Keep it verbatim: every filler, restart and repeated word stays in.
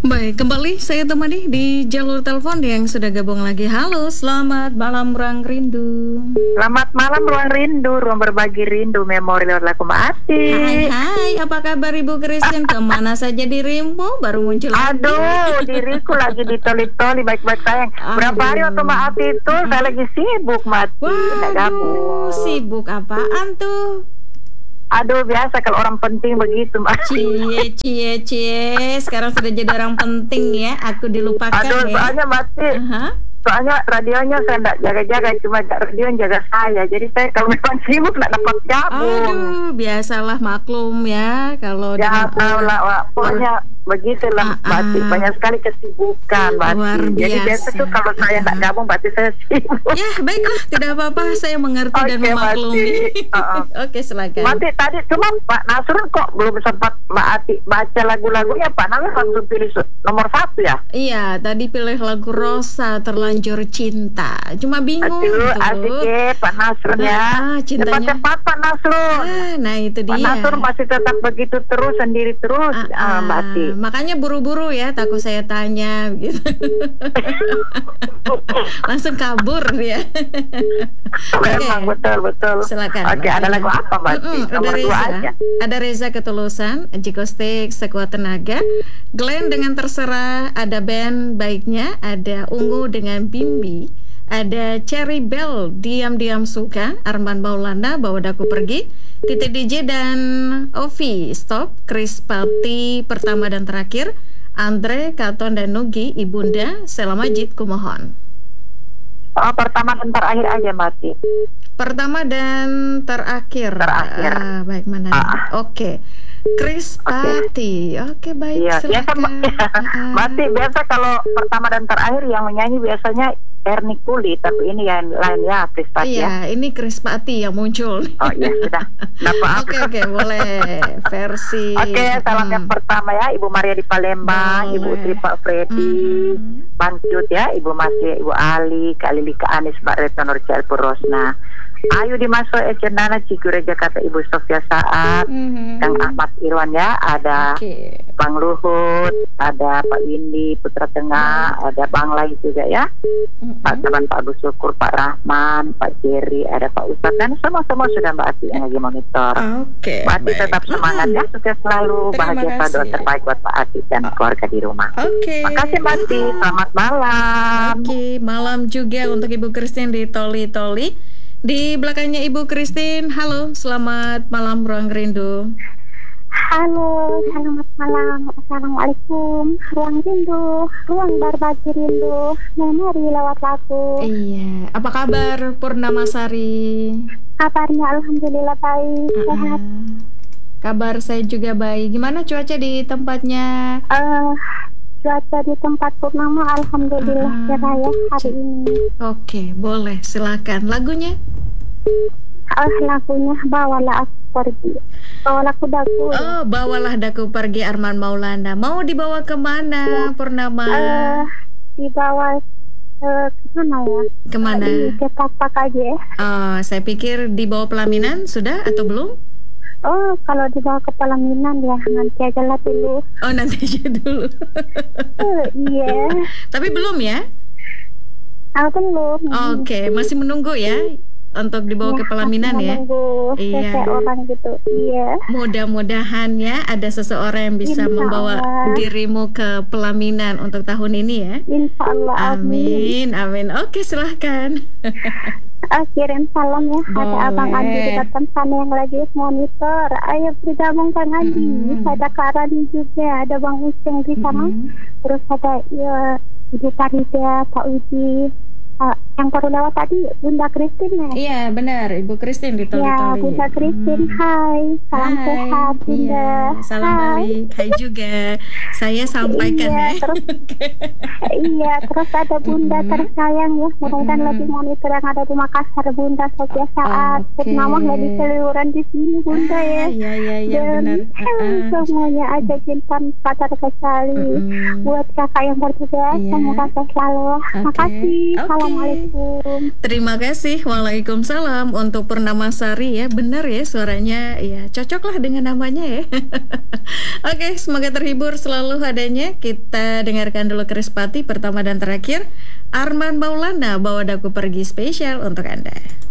Baik, kembali saya temani di jalur telepon yang sudah gabung lagi. Halo, selamat malam Ruang Rindu. Selamat malam Ruang Rindu, ruang berbagi rindu, memori lewat lagu Maati. Hai, hai, apa kabar Ibu Christine? Kemana saja dirimu? Baru muncul lagi. Aduh, diriku lagi ditoli-toli, baik-baik sayang. Berapa hari waktu Maati itu saya lagi sibuk Mati. Waduh, sibuk apaan tuh? Aduh, biasa kalau orang penting begitu Mbak. Cie, cie, cie. Sekarang sudah jadi orang penting ya. Aku dilupakan. Aduh, ya. soalnya Mati. Uh-huh. Soalnya radionya saya tidak jaga-jaga, cuma radio yang jaga saya. Jadi saya kalau memang sibuk tidak dapat gabung. Aduh, biasalah maklum ya kalau Ya, dengan tahu lah, Wak. Pokoknya begitulah, Ah, Mbak. ah. Banyak sekali kesibukan, Mbak. Luar Jadi biasa. biasa tuh kalau saya tidak gabung, berarti saya sibuk. Ya, baiklah, tidak apa-apa, saya mengerti dan Oke, memaklumi. Mati. Uh-uh. Oke, silakan. Mati tadi cuma Pak Nasrun kok belum sempat Mbak Ati baca lagu-lagunya. Pak Nasrun langsung pilih su- nomor satu ya. Iya, tadi pilih lagu Rosa, Terlanjur Cinta. Cuma bingung Aduh, tuh. asik ya Pak Nasrun ya. Ah, cintanya. Cepat-cepat Pak Nasrun. Ah, nah itu Pak dia. Nasrun masih tetap begitu terus, sendiri terus, Ah, ah, ah, Mbak Ati. makanya buru-buru ya, takut saya tanya gitu. Langsung kabur dia. Memang betul-betul. Silakan. Oke, ada lagu apa Mbak Ati? Mm-mm, ada Nomor dua Reza, aja. ada Reza Ketulusan, Jiko Stick Sekuat Tenaga, Glenn dengan Terserah, ada band Baiknya, ada Ungu dengan Bimbi, ada Cherry Bell, Diam-Diam Suka, Arman Maulana, Bawa Daku Pergi, Titi D J dan Ovi, Stop, Chris Pati, Pertama dan Terakhir, Andre, Katon dan Nugi, Ibunda, Sela Majid, Kumohon. Oh, pertama dan terakhir aja Mati. Pertama dan terakhir. Terakhir. Ah, baik mana? Ah. Oke. Chris Pati. Oke, baik. Iya, biasa silakan. Ah. Mati biasa kalau pertama dan terakhir yang menyanyi biasanya Erni Kuli, tapi ini yang lain ya, Pristat Iya, ya. ini Chris Pati yang muncul. Oh iya sudah. Nggak apa-apa. Oke, oke, boleh versi. Oke, salam Hmm. yang pertama ya, Ibu Maria di Palembang, Ibu Boleh. Utri Pak Freddy, Hmm. Bang Cut ya, Ibu Masih, Ibu Ali, Kak Lili, Kak Anis, Mbak Reto Nur Cialpur Rosna. Ayu di Maso Ecendana Cikure Jakarta, Ibu Sofia Saat, Mhm. Kang Ahmad Irwan ya, ada Oke. Bang Luhut, ada Pak Windy Putra Tengah, ada Bang Lai juga ya, Mhm. Pak Taban, Pak Agus Syukur, Pak Rahman, Pak Jerry, ada Pak Ustadz, dan semua-semua sudah Mbak Ati yang lagi monitor. Oke. Mbak Ati baik. tetap semangat ya, sukses selalu, Terima bahagia selalu, doa kasih. terbaik buat Pak Ati dan keluarga di rumah. Oke. Makasih Mbak Ati, selamat malam. Oke, malam juga untuk Ibu Christine di Toli Toli. Di belakangnya Ibu Christine, halo, selamat malam Ruang Rindu. Halo, selamat malam. Assalamualaikum. Ruang rindu, ruang berbagi rindu, memori lewat lagu. Iya, apa kabar Purnama Sari? Kabarnya alhamdulillah baik, sehat. Uh-uh. Kabar saya juga baik. Gimana cuaca di tempatnya? Eh, cuaca di tempat Purnama alhamdulillah Ah, cerah ya hari ini. Oke, boleh, silakan. Lagunya? Eh, lagunya Bawalah Aku Pergi. Bawalah Aku Daku. Oh, Bawalah Daku Pergi, Arman Maulana. Mau dibawa kemana, Purnama? Eh, dibawa eh, kemana ya? Kemana? Eh, Ke Tapak aja ya. Oh, saya pikir dibawa pelaminan sudah atau belum? Oh, kalau dibawa ke pelaminan ya nanti aja lah dulu. Oh, nanti aja dulu. Eh, iya. Tapi belum ya? Ah, belum. Oke, masih menunggu ya untuk dibawa ke pelaminan ya. Menunggu Iya. seseorang gitu. Iya. Mudah-mudahan ya ada seseorang yang bisa Insya membawa Allah. dirimu ke pelaminan untuk tahun ini ya. Insya Allah. Amin, Amin. amin. Oke, silahkan. Ah, kirim salam ya. Ada Boleh. Abang Andi di depan sana yang lagi monitor. Ayo bergabung Bang Andi. Mm-mm. Ada Kak Rani juga. Ada Bang Uceng di sana. Mm-mm. Terus ada ya, Ibu Farida, Pak Uji. Ah, yang baru lewat tadi Bunda Christine ya. Iya, benar. Ibu Christine di Toli Ya, Toli. Bunda Christine, hai. Salam Hai. sehat, Bunda. Iya, salam Hai. balik. Hai juga. Saya sampaikan Iya, ya. terus iya, terus ada Bunda Mm-mm. tersayang ya, mudah-mudahan Mm-mm. lebih monitor yang ada di Makassar, Bunda Sofia Saat. Oke. Purnama lagi seliburan di sini, Bunda ya. Ah, iya, iya, iya, Dan benar. eh, Ah, ah. semuanya aja cintan kata kecuali Mm-mm. buat kakak yang bertugas, Iya. semoga sehat selalu. Oke. Makasih. Oke. Salam Assalamualaikum. Terima kasih. Waalaikumsalam. Untuk Purnamasari ya, benar ya suaranya ya, cocoklah dengan namanya ya. Oke, semoga terhibur selalu adanya. Kita dengarkan dulu Krispati pertama dan terakhir. Arman Maulana, Bawa Daku Pergi spesial untuk Anda.